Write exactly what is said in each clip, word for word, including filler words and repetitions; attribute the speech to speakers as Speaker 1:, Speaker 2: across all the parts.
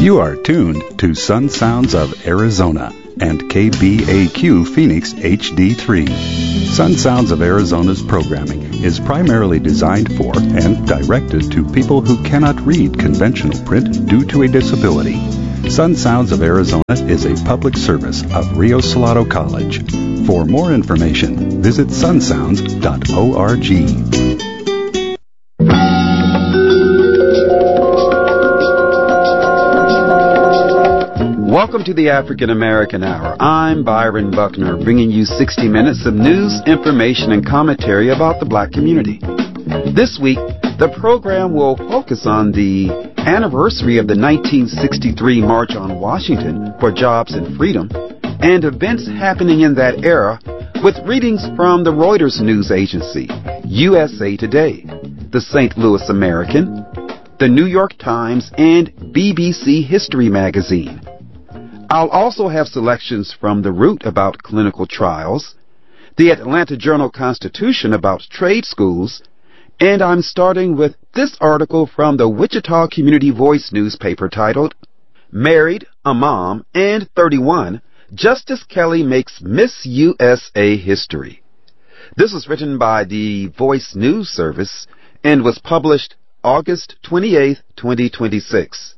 Speaker 1: You are tuned to Sun Sounds of Arizona and K B A Q Phoenix H D three. Sun Sounds of Arizona's programming is primarily designed for and directed to people who cannot read conventional print due to a disability. Sun Sounds of Arizona is a public service of Rio Salado College. For more information, visit sun sounds dot org.
Speaker 2: Welcome to the African American Hour. I'm Byron Buckner, bringing you sixty minutes of news, information, and commentary about the black community. This week, the program will focus on the anniversary of the nineteen sixty-three March on Washington for Jobs and Freedom and events happening in that era with readings from the Reuters news agency, U S A Today, the Saint Louis American, the New York Times, and B B C History magazine. I'll also have selections from The Root about clinical trials, the Atlanta Journal-Constitution about trade schools, and I'm starting with this article from the Wichita Community Voice newspaper titled, Married, a Mom, and thirty-one, Justice Kelly Makes Miss U S A History. This was written by the Voice News Service and was published August twenty-eighth, twenty twenty-six.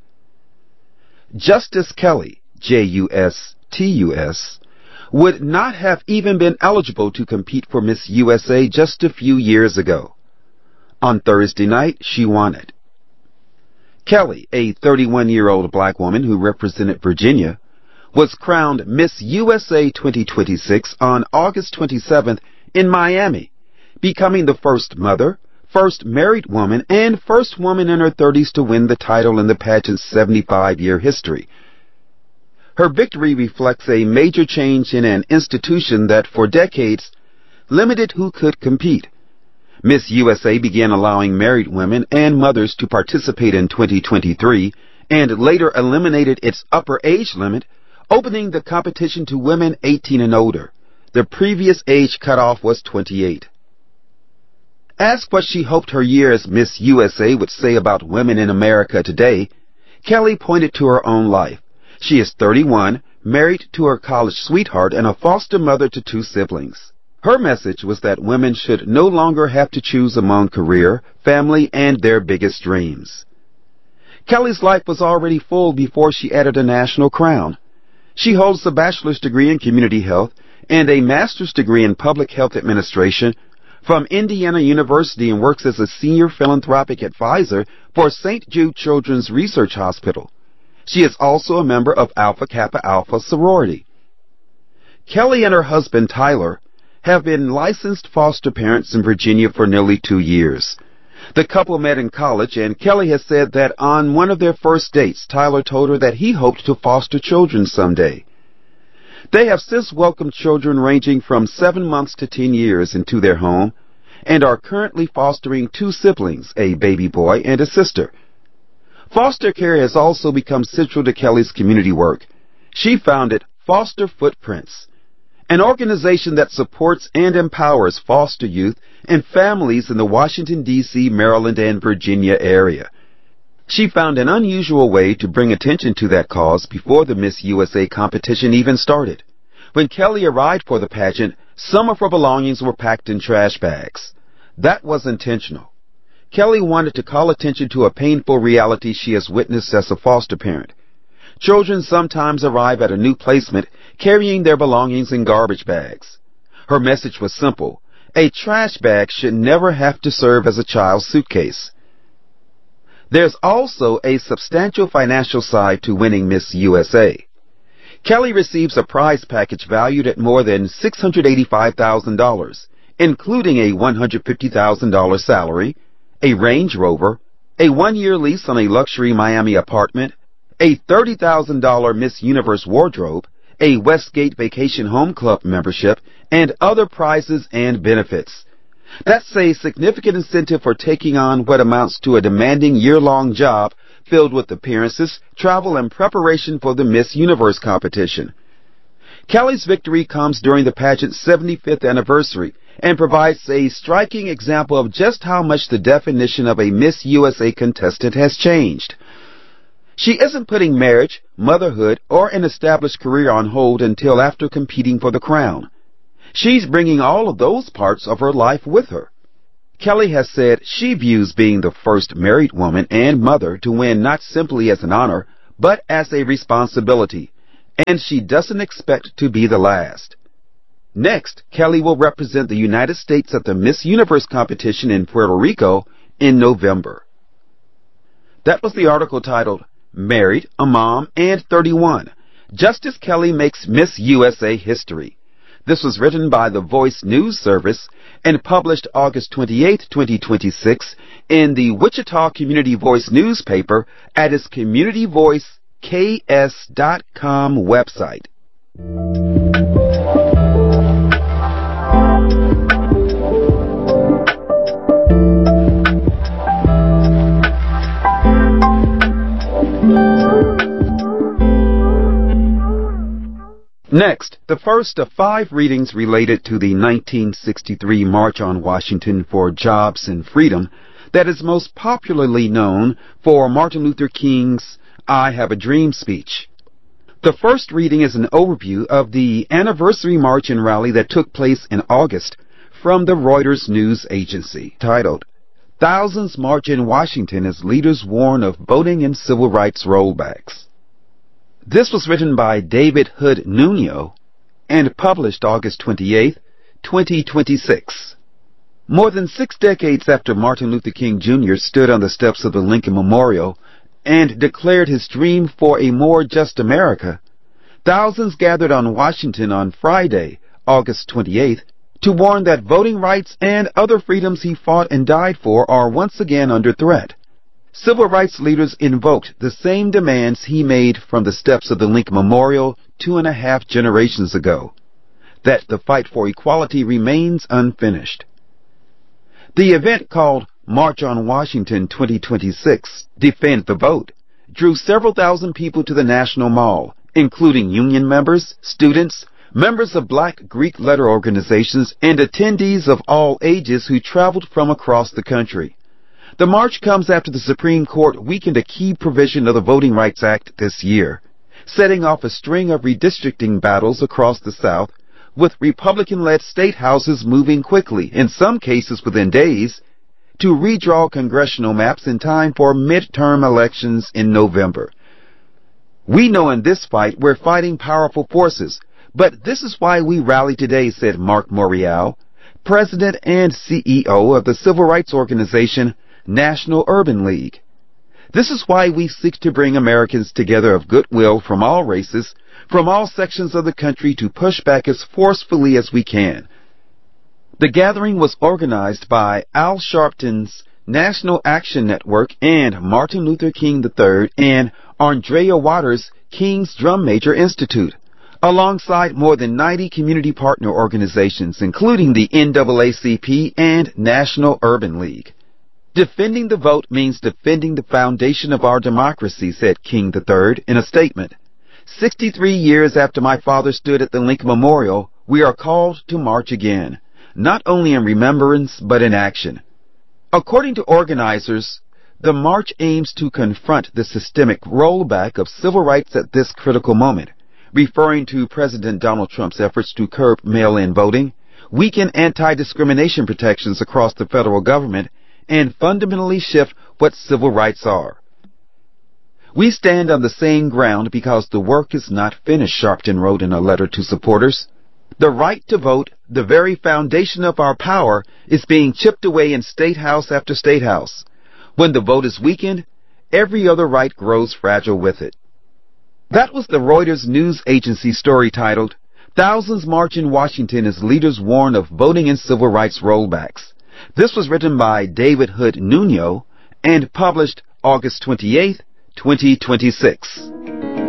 Speaker 2: Justice Kelly, J U S T U S, would not have even been eligible to compete for Miss U S A just a few years ago. On Thursday night, she won it. Kelly, a thirty-one-year-old black woman who represented Virginia, was crowned Miss U S A twenty twenty-six on August twenty-seventh in Miami, becoming the first mother, first married woman, and first woman in her thirties to win the title in the pageant's seventy-five-year history. Her victory reflects a major change in an institution that for decades limited who could compete. Miss U S A began allowing married women and mothers to participate in twenty twenty-three and later eliminated its upper age limit, opening the competition to women eighteen and older. The previous age cutoff was twenty-eight. Asked what she hoped her year as Miss U S A would say about women in America today, Kelly pointed to her own life. She is thirty-one, married to her college sweetheart, and a foster mother to two siblings. Her message was that women should no longer have to choose among career, family, and their biggest dreams. Kelly's life was already full before she added a national crown. She holds a bachelor's degree in community health and a master's degree in public health administration from Indiana University and works as a senior philanthropic advisor for Saint Jude Children's Research Hospital. She is also a member of Alpha Kappa Alpha sorority. Kelly and her husband, Tyler, have been licensed foster parents in Virginia for nearly two years. The couple met in college, and Kelly has said that on one of their first dates, Tyler told her that he hoped to foster children someday. They have since welcomed children ranging from seven months to ten years into their home and are currently fostering two siblings, a baby boy and a sister. Foster care has also become central to Kelly's community work. She founded Foster Footprints, an organization that supports and empowers foster youth and families in the Washington, D C, Maryland, and Virginia area. She found an unusual way to bring attention to that cause before the Miss U S A competition even started. When Kelly arrived for the pageant, some of her belongings were packed in trash bags. That was intentional. Kelly wanted to call attention to a painful reality she has witnessed as a foster parent. Children sometimes arrive at a new placement carrying their belongings in garbage bags. Her message was simple. A trash bag should never have to serve as a child's suitcase. There's also a substantial financial side to winning Miss U S A. Kelly receives a prize package valued at more than six hundred eighty-five thousand dollars, including a one hundred fifty thousand dollars salary, a Range Rover, a one-year lease on a luxury Miami apartment, a thirty thousand dollars Miss Universe wardrobe, a Westgate Vacation Home Club membership, and other prizes and benefits. That's a significant incentive for taking on what amounts to a demanding year-long job filled with appearances, travel, and preparation for the Miss Universe competition. Kelly's victory comes during the pageant's seventy-fifth anniversary and provides a striking example of just how much the definition of a Miss U S A contestant has changed. She isn't putting marriage, motherhood, or an established career on hold until after competing for the crown. She's bringing all of those parts of her life with her. Kelly has said she views being the first married woman and mother to win not simply as an honor, but as a responsibility, and she doesn't expect to be the last. Next, Kelly will represent the United States at the Miss Universe competition in Puerto Rico in November. That was the article titled, Married, a Mom, and thirty-one. Justice Kelly Makes Miss U S A History. This was written by the Voice News Service and published August twenty-eighth, twenty twenty-six in the Wichita Community Voice newspaper at its community voice k s dot com website. Next, the first of five readings related to the nineteen sixty-three March on Washington for Jobs and Freedom that is most popularly known for Martin Luther King's I Have a Dream speech. The first reading is an overview of the anniversary march and rally that took place in August from the Reuters news agency, titled, Thousands March in Washington as Leaders Warn of Voting and Civil Rights Rollbacks. This was written by David Hood Nuno and published August twenty-eighth, twenty twenty-six. More than six decades after Martin Luther King Junior stood on the steps of the Lincoln Memorial and declared his dream for a more just America, thousands gathered on Washington on Friday, August twenty-eighth, to warn that voting rights and other freedoms he fought and died for are once again under threat. Civil rights leaders invoked the same demands he made from the steps of the Lincoln Memorial two and a half generations ago, that the fight for equality remains unfinished. The event, called March on Washington twenty twenty-six, Defend the Vote, drew several thousand people to the National Mall, including union members, students, members of Black Greek letter organizations, and attendees of all ages who traveled from across the country. The march comes after the Supreme Court weakened a key provision of the Voting Rights Act this year, setting off a string of redistricting battles across the South, with Republican-led state houses moving quickly, in some cases within days, to redraw congressional maps in time for midterm elections in November. We know in this fight we're fighting powerful forces, but this is why we rally today, said Mark Morial, President and C E O of the civil rights organization National Urban League. This is why we seek to bring Americans together of goodwill from all races, from all sections of the country, to push back as forcefully as we can. The gathering was organized by Al Sharpton's National Action Network and Martin Luther King the third and Andrea Waters' King's Drum Major Institute, alongside more than ninety community partner organizations, including the N double A C P and National Urban League. Defending the vote means defending the foundation of our democracy, said King the third in a statement. Sixty-three years after my father stood at the Lincoln Memorial, we are called to march again, not only in remembrance but in action. According to organizers, the march aims to confront the systemic rollback of civil rights at this critical moment, referring to President Donald Trump's efforts to curb mail-in voting, weaken anti-discrimination protections across the federal government, and fundamentally shift what civil rights are. We stand on the same ground because the work is not finished, Sharpton wrote in a letter to supporters. The right to vote, the very foundation of our power, is being chipped away in state house after state house. When the vote is weakened, every other right grows fragile with it. That was the Reuters news agency story titled, Thousands March in Washington as Leaders Warn of Voting and Civil Rights Rollbacks. This was written by David Hood Nuno and published August twenty-eighth, twenty twenty-six.